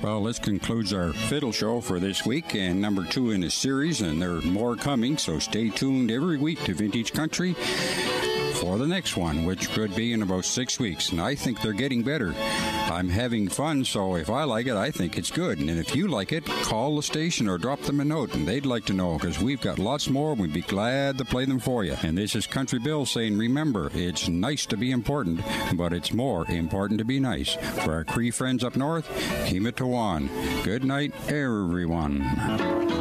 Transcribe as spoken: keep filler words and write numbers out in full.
Well, this concludes our fiddle show for this week, and number two in the series, and there are more coming, so stay tuned every week to Vintage Country for the next one, which could be in about six weeks. And I think they're getting better. I'm having fun, so if I like it, I think it's good. And if you like it, call the station or drop them a note, and they'd like to know, because we've got lots more. We'd be glad to play them for you. And this is Country Bill saying, remember, it's nice to be important, but it's more important to be nice. For our Cree friends up north, keep it to one. Good night, everyone.